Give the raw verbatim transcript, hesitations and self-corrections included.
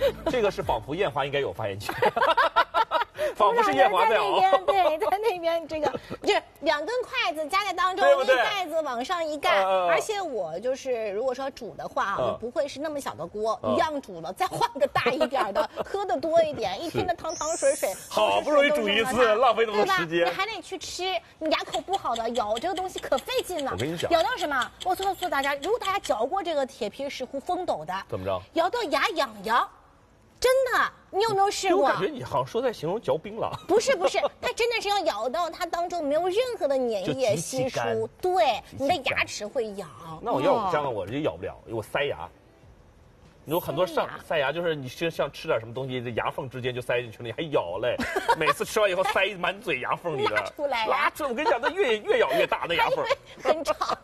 这个是仿佛艳华应该有发言权。仿佛是艳华在熬。 对，在那边这个就是两根筷子夹在当中，一筷子往上一盖。而且我就是如果说煮的话，我不会是那么小的锅，一样煮了，再换个大一点的，喝的多一点，一天的汤汤水水， 好不容易煮一次，浪费那么多时间， 你还得去吃，你牙口不好的咬这个东西可费劲了。 我跟你讲， 咬到什么？我告诉大家，如果大家嚼过这个铁皮石斛风斗的， 怎么着？ 咬到牙痒痒。真的，你有没有试过？ 我感觉你好像说在形容嚼冰了。 不是不是，它真的是要咬到它当中没有任何的粘液稀疏，对，你的牙齿会痒。 那我要我这样，我就咬不了，我塞牙。你有很多上塞牙，就是你就像吃点什么东西，这牙缝之间就塞进去了，你还咬嘞。每次吃完以后塞满嘴牙缝里的， 出来拉出来。我跟你讲，那越越咬越大，那牙缝很长。